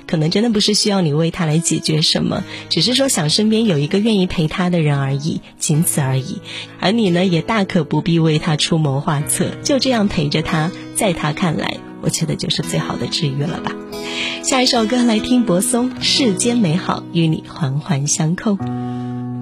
可能真的不是需要你为他来解决什么，只是说想身边有一个愿意陪他的人而已，仅此而已。而你呢，也大可不必为他出谋划策，就这样陪着他，在他看来，我觉得就是最好的治愈了吧。下一首歌来听柏松《世间美好与你环环相扣》。